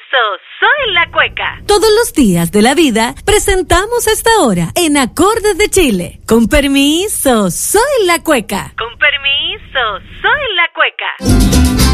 soy la cueca. Todos los días de la vida presentamos esta hora en Acordes de Chile. Con permiso, soy la cueca. Con permiso, soy la cueca.